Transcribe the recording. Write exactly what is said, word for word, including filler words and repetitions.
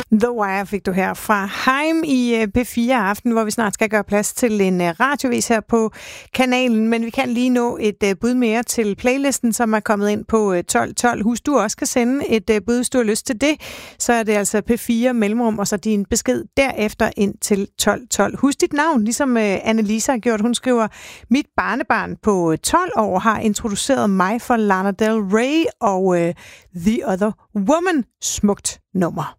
The Wire fik du her fra Haim i P fire Aften, hvor vi snart skal gøre plads til en radiovis her på kanalen. Men vi kan lige nå et bud mere til playlisten, som er kommet ind på tolv tolv. Husk, du også kan sende et bud, hvis du har lyst til det. Så er det altså P fire mellemrum, og så din besked derefter ind til tolv tolv. Husk dit navn, ligesom Annelisa har gjort. Hun skriver, mit barnebarn på tolv år har introduceret mig for Lana Del Rey og uh, The Other Woman. Smukt nummer.